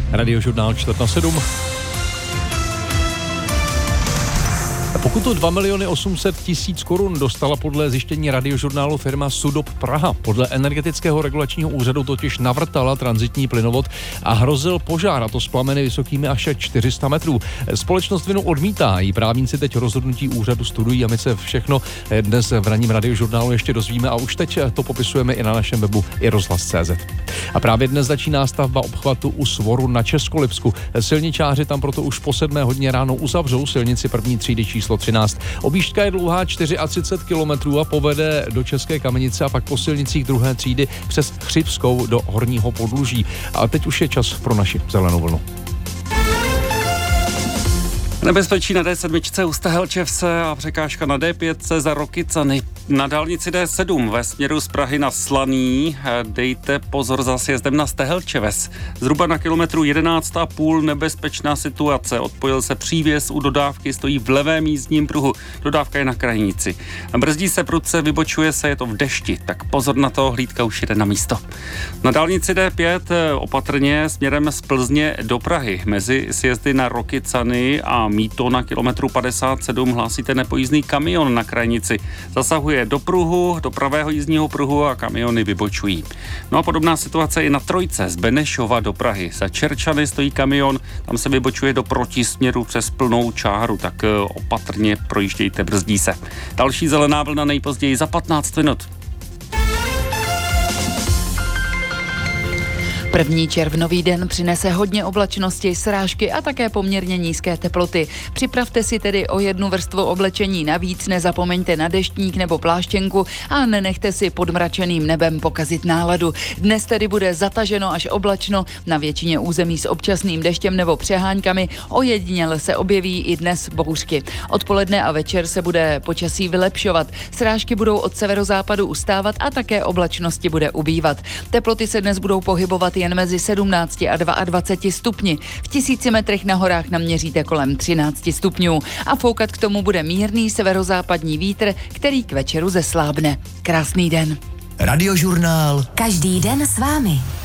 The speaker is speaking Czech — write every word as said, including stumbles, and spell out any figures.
Radiožurnál čtvrt na sedm. Pokutu dva miliony osm set tisíc korun dostala podle zjištění Radiožurnálu firma Sudop Praha. Podle Energetického regulačního úřadu totiž navrtala tranzitní plynovod a hrozil požár, a to s plameny vysokými až čtyři sta metrů. Společnost vinu odmítá, její právníci teď rozhodnutí úřadu studují a my se všechno dnes v ranním Radiožurnálu ještě dozvíme a už teď to popisujeme i na našem webu i rozhlas tečka cé zet. A právě dnes začíná stavba obchvatu u Svoru na Českolipsku. Silničáři tam proto už po sedmé hodině ráno uzavřou silnici první třídy číslo třináct. Objížďka je dlouhá třicet čtyři kilometrů a povede do České Kamenice a pak po silnicích druhé třídy přes Chřibskou do Horního Podluží. A teď už je čas pro naši zelenou vlnu. Nebezpečí na dé sedm u Stehelčevce a překážka na dé pět za Rokycany. Na dálnici dé sedm ve směru z Prahy na Slaný dejte pozor za sjezdem na Stehelčeves. Zhruba na kilometru jedenáct a půl nebezpečná situace. Odpojil se přívěs u dodávky, stojí v levém jízdním pruhu. Dodávka je na krajnici. Brzdí se prudce, vybočuje se, je to v dešti, tak pozor na to, hlídka už jede na místo. Na dálnici dé pět opatrně směrem z Plzně do Prahy. Mezi sjezdy na Rokycany a Mýto na kilometru padesát sedm hlásíte nepojízdný kamion na krajnici. Zasahuje do pruhu, do pravého jízdního pruhu a kamiony vybočují. No a podobná situace i na trojce z Benešova do Prahy. Za Čerčany stojí kamion, tam se vybočuje do protisměru přes plnou čáru, tak opatrně projíždějte, brzdí se. Další zelená vlna nejpozději za patnáct minut. První červnový den přinese hodně oblačnosti, srážky a také poměrně nízké teploty. Připravte si tedy o jednu vrstvu oblečení navíc, nezapomeňte na deštník nebo pláštěnku a nenechte si pod mračeným nebem pokazit náladu. Dnes tedy bude zataženo až oblačno, na většině území s občasným deštěm nebo přeháňkami, ojediněle se objeví i dnes bouřky. Odpoledne a večer se bude počasí vylepšovat, srážky budou od severozápadu ustávat a také oblačnosti bude ubývat. Teploty se dnes budou pohybovat jen mezi sedmnáct a dvacet dva stupni. V tisíci metrech na horách naměříte kolem třináct stupňů a foukat k tomu bude mírný severozápadní vítr, který k večeru zeslábne. Krásný den. Radiožurnál. Každý den s vámi.